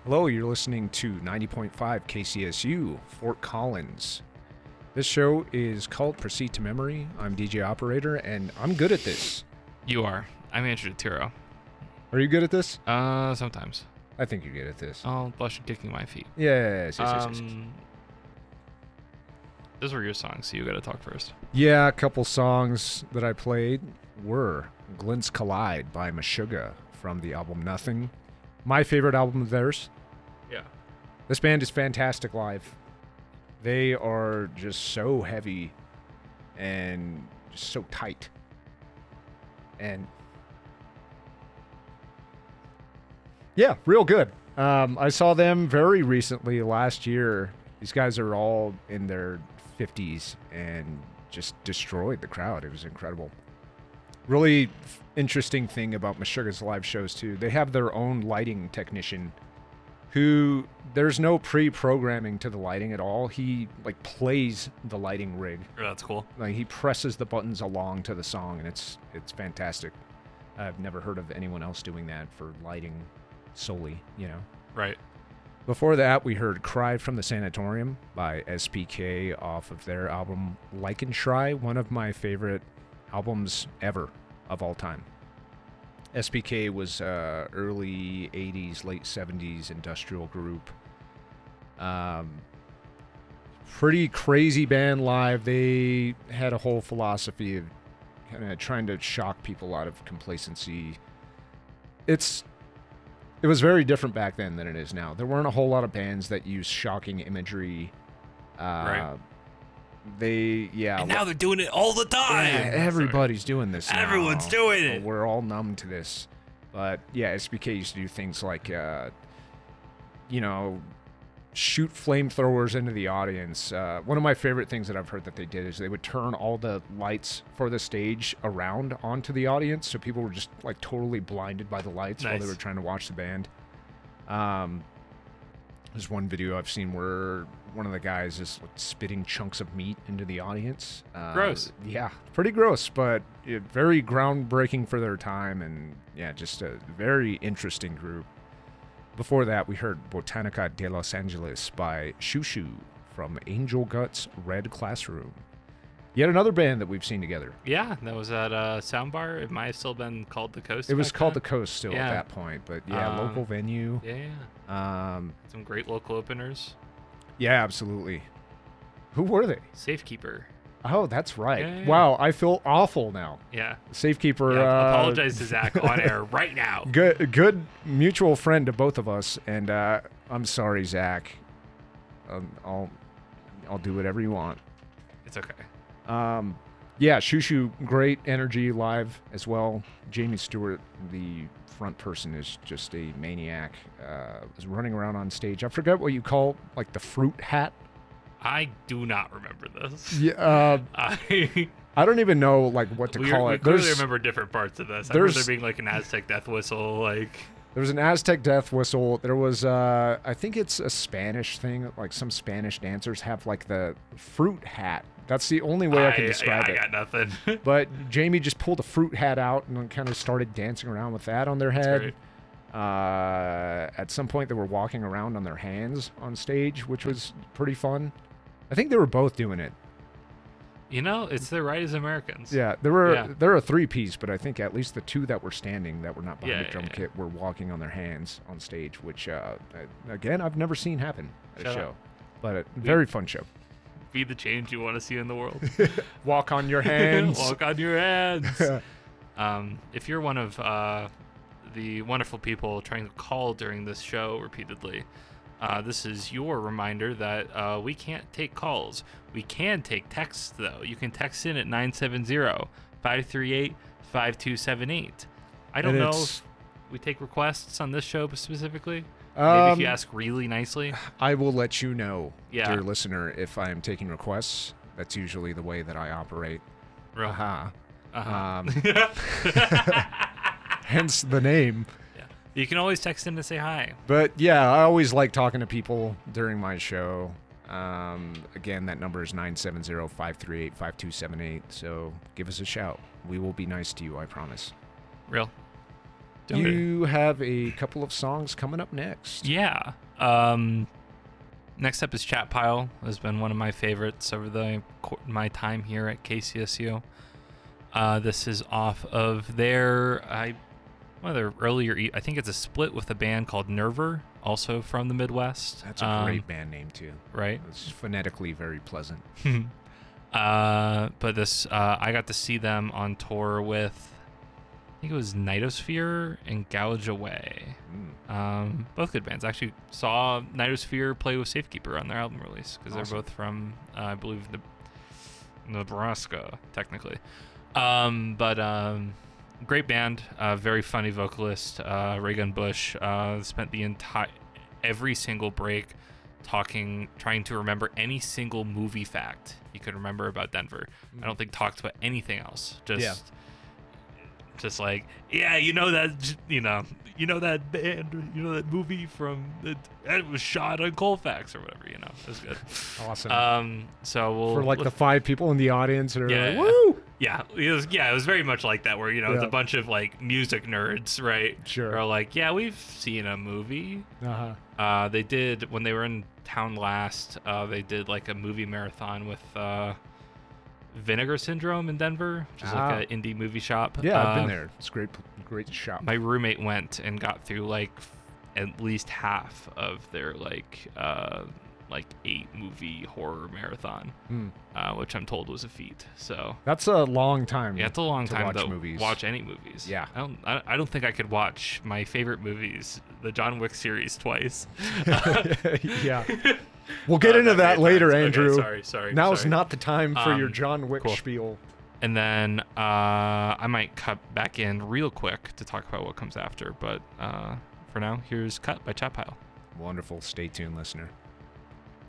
Hello, you're listening to 90.5 KCSU, Fort Collins. This show is called Proceed to Memory. I'm DJ Operator, and I'm good at this. You are. I'm Andrew Tiro. Are you good at this? Sometimes. I think you're good at this. Oh, plus you're kicking my feet. Yes. Those were your songs, so you gotta talk first. Yeah, a couple songs that I played were Glints Collide by Meshuggah from the album Nothing. My favorite album of theirs. Yeah. This band is fantastic live. They are just so heavy and just so tight. And yeah, real good. I saw them very recently last year. These guys are all in their 50s and just destroyed the crowd. It was incredible. Really interesting thing about Meshuggah's live shows too. They have their own lighting technician who there's no pre-programming to the lighting at all. He like plays the lighting rig. Oh, that's cool. Like he presses the buttons along to the song, and it's fantastic. I've never heard of anyone else doing that for lighting solely, you know. Right. Before that, we heard Cry from the Sanatorium by SPK off of their album Lycanshry, one of my favorite albums ever of all time. SPK was early 80s, late 70s industrial group. Pretty crazy band live. They had a whole philosophy of kind of trying to shock people out of complacency. It was very different back then than it is now. There weren't a whole lot of bands that use shocking imagery. Right. And now they're doing it all the time. Yeah, everybody's doing this now. Everyone's doing it. We're all numb to this. But yeah, SBK used to do things like, shoot flamethrowers into the audience. One of my favorite things that I've heard that they did is they would turn all the lights for the stage around onto the audience, so people were just like totally blinded by the lights while they were trying to watch the band. There's one video I've seen where one of the guys is like spitting chunks of meat into the audience. Gross. Yeah, pretty gross, but very groundbreaking for their time, and yeah, just a very interesting group. Before that, we heard Botanica de Los Angeles by Shushu from Angel Guts Red Classroom. Yet another band that we've seen together. Yeah, that was at Soundbar. It might have still been called The Coast. It was called The Coast still at that point, but yeah, local venue. Yeah. Some great local openers. Yeah, absolutely. Who were they? Safekeeper. Oh, that's right. Yeah. Wow, I feel awful now. Yeah. Safekeeper. Apologize to Zach on air right now. Good mutual friend to both of us, and I'm sorry, Zach. I'll do whatever you want. It's okay. Yeah, Shushu, great energy live as well. Jamie Stewart, the front person, is just a maniac. Was running around on stage. I forget what you call like the fruit hat. I do not remember this. Yeah, I don't even know like what to call it. We clearly remember different parts of this. I remember there being like an Aztec death whistle. Like there was an Aztec death whistle. There was I think it's a Spanish thing. Like some Spanish dancers have like the fruit hat. That's the only way I can describe it. I got nothing. But Jamie just pulled a fruit hat out and kind of started dancing around with that on their head. At some point, they were walking around on their hands on stage, which was pretty fun. I think they were both doing it. You know, it's their right as Americans. Yeah, they're a three-piece, but I think at least the two that were standing that were not behind the drum kit were walking on their hands on stage, which, again, I've never seen happen at a show. But a very fun show. Be the change you want to see in the world. Walk on your hands. Walk on your hands. If you're one of the wonderful people trying to call during this show repeatedly, this is your reminder that we can't take calls. We can take texts, though. You can text in at 970-538-5278. I don't know if we take requests on this show specifically. Maybe if you ask really nicely. I will let you know, dear listener, if I am taking requests. That's usually the way that I operate. Real. Hence the name. Yeah. You can always text in to say hi. But yeah, I always like talking to people during my show. Again, that number is 970-538-5278. So give us a shout. We will be nice to you, I promise. Real. You have a couple of songs coming up next. Yeah. Next up is Chat Pile. Has been one of my favorites over my time here at KCSU. This is off of one of their earlier. I think it's a split with a band called Nerver, also from the Midwest. That's a great band name too. Right. It's phonetically very pleasant. But this, I got to see them on tour with, I think it was Nightosphere and Gouge Away. Both good bands. I actually saw Nightosphere play with Safekeeper on their album release because they're both from, I believe, Nebraska, technically. Great band, very funny vocalist, Reagan Bush. Spent the every single break trying to remember any single movie fact you could remember about Denver. I don't think talked about anything else. Just like, yeah, you know that band, that movie from it was shot on Colfax or whatever, it was good. Awesome. So for the 5 people in the audience that are like, woo! Yeah, it was very much like that, where it's a bunch of like music nerds, right? Sure. Are like, yeah, we've seen a movie. They did when they were in town last. They did like a movie marathon with Vinegar Syndrome in Denver, which is like an indie movie shop. Yeah, I've been there. It's great shop. My roommate went and got through like at least half of their like 8-movie horror marathon, which I'm told was a feat. So that's a long time. Yeah, it's a long time to movies. watch any movies. Yeah, I don't think I could watch my favorite movies, the John Wick series, twice. Yeah. We'll get into that later, Andrew. Okay, sorry. Now's not the time for your John Wick spiel. And then I might cut back in real quick to talk about what comes after. But for now, here's Cut by Chat Pile. Wonderful. Stay tuned, listener.